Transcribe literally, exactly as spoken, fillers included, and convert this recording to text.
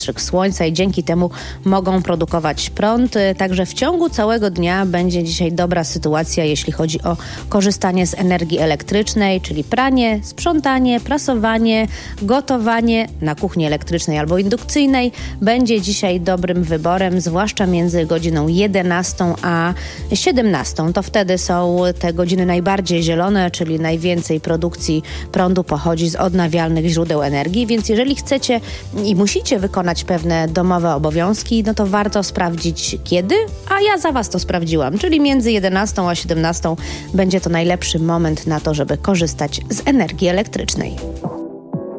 zastrzyk słońca i dzięki temu mogą produkować prąd. Także w ciągu całego dnia będzie dzisiaj dobra sytuacja, jeśli chodzi o korzystanie z energii elektrycznej, czyli pranie, sprzątanie, prasowanie, gotowanie na kuchni elektrycznej albo indukcyjnej. Będzie dzisiaj dobrym wyborem, zwłaszcza między godziną jedenastą a siedemnastą. To wtedy są te godziny najbardziej zielone, czyli najwięcej produkcji prądu pochodzi z odnawialnych źródeł energii, więc jeżeli chcecie i musicie wykonać pewne domowe obowiązki, no to warto sprawdzić kiedy, a ja za Was to sprawdziłam, czyli między jedenastą a siedemnastą będzie to najlepszy moment na to, żeby korzystać z energii elektrycznej.